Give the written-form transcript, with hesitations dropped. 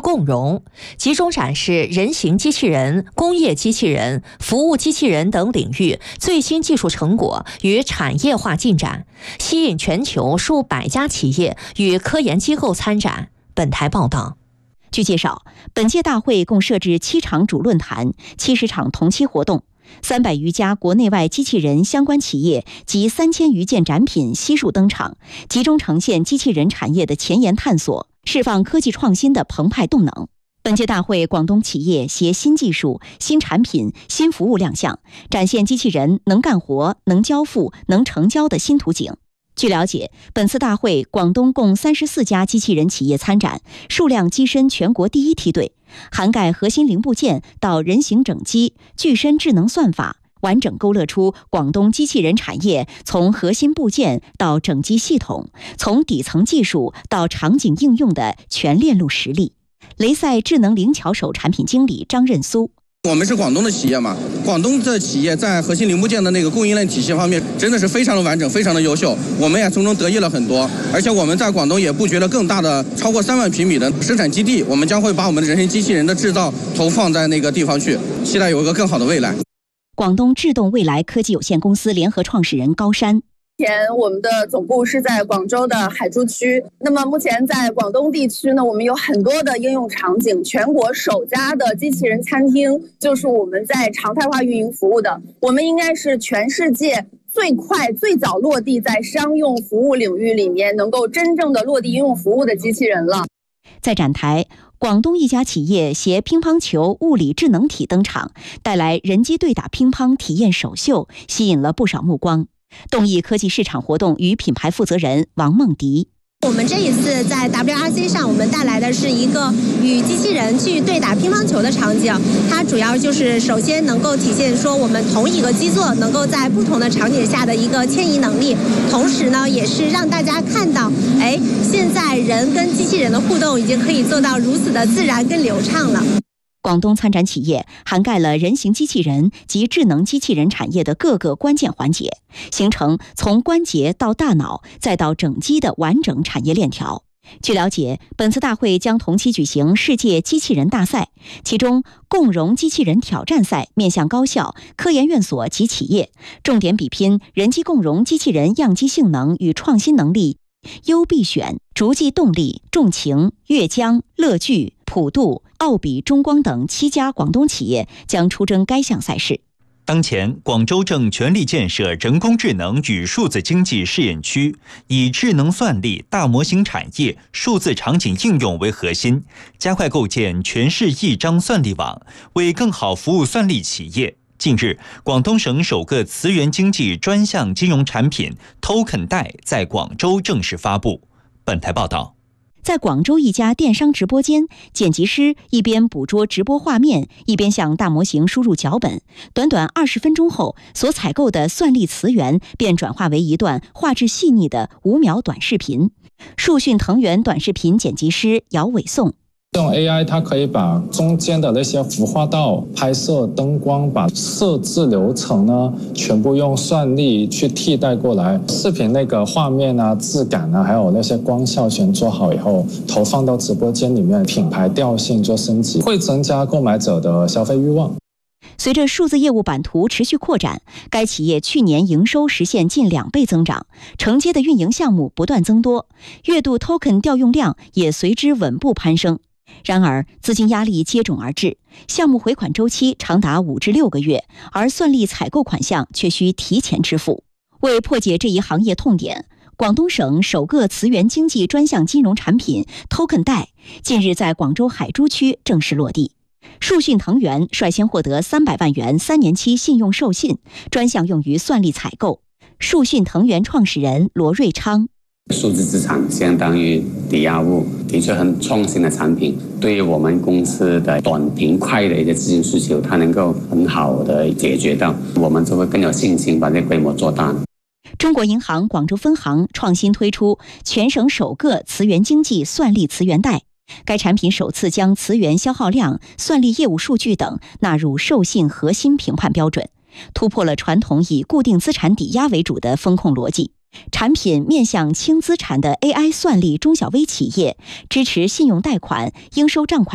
共融，集中展示人形机器人、工业机器人、服务机器人等领域最新技术成果与产业化进展，吸引全球数百家企业与科研机构参展。本台报道。 据介绍，本届大会共设置7场主论坛、70场同期活动，300余家国内外机器人相关企业及3000余件展品悉数登场，集中呈现机器人产业的前沿探索，释放科技创新的澎湃动能。本届大会，广东企业携新技术、新产品、新服务亮相，展现机器人能干活、能交付、能成交的新图景。据了解，本次大会广东共34家机器人企业参展，数量跻身全国第1梯队，涵盖核心零部件到人形整机、具身智能算法，完整勾勒出广东机器人产业从核心部件到整机系统，从底层技术到场景应用的全链路实力。雷赛智能灵巧手产品经理张任苏。 我们是广东的企业嘛，广东的企业在核心零部件的那个供应链体系方面真的是非常的完整，非常的优秀，我们也从中得益了很多。而且我们在广东也布局了更大的超过3万平米的生产基地，我们将会把我们的人形机器人的制造投放在那个地方去，期待有一个更好的未来。 广东智动未来科技有限公司联合创始人高山。 目前我们的总部是在广州的海珠区，那么目前在广东地区呢，我们有很多的应用场景，全国首家的机器人餐厅就是我们在常态化运营服务的，我们应该是全世界最快最早落地在商用服务领域里面能够真正的落地应用服务的机器人了。 在展台，广东一家企业携乒乓球物理智能体登场，带来人机对打乒乓体验首秀，吸引了不少目光。动易科技市场活动与品牌负责人王梦迪。 我们这一次在 WRC 上，我们带来的是一个与机器人去对打乒乓球的场景。它主要就是首先能够体现说我们同一个基座能够在不同的场景下的一个迁移能力，同时呢，也是让大家看到，现在人跟机器人的互动已经可以做到如此的自然跟流畅了。 广东参展企业涵盖了人形机器人及智能机器人产业的各个关键环节，形成从关节到大脑再到整机的完整产业链条。据了解，本次大会将同期举行世界机器人大赛，其中共融机器人挑战赛面向高校、科研院所及企业，重点比拼人机共融机器人样机性能与创新能力。优必选、逐迹动力、众情、粤江、乐聚、普度、奥比中光等7家广东企业将出征该项赛事。 当前，广州正全力建设人工智能与数字经济试验区，以智能算力、大模型产业、数字场景应用为核心，加快构建全市一张算力网，为更好服务算力企业。近日，广东省首个磁源经济专项金融产品 Token 贷在广州正式发布。本台报道。 在广州一家电商直播间，剪辑师一边捕捉直播画面，一边向大模型输入脚本。短短20分钟后，所采购的算力磁源便转化为一段画质细腻的5秒短视频。树讯腾源短视频剪辑师姚伟颂。 用 AI 它可以把中间的那些服化道、拍摄灯光、把设置流程呢全部用算力去替代过来，视频那个画面啊、质感啊，还有那些光效全做好以后，投放到直播间里面，品牌调性做升级，会增加购买者的消费欲望。 随着数字业务版图持续扩展，该企业去年营收实现近2倍增长，承接的运营项目不断增多，月度 token 调用量也随之稳步攀升。然而，资金压力接踵而至，项目回款周期长达5至6个月，而算力采购款项却需提前支付。为破解这一行业痛点，广东省首个磁源经济专项金融产品 Token 贷近日在广州海珠区正式落地。树讯腾源率先获得300万元3年期信用授信，专项用于算力采购。树讯腾源创始人罗瑞昌。 数字资产相当于抵押物，的确很创新的产品，对于我们公司的短平快的一个资金需求，它能够很好的解决到，我们就会更有信心把这规模做大。 中国银行广州分行创新推出全省首个磁源经济算力磁源贷，该产品首次将磁源消耗量、算力业务数据等纳入授信核心评判标准，突破了传统以固定资产抵押为主的风控逻辑。产品面向轻资产的 AI 算力中小微企业，支持信用贷款、应收账款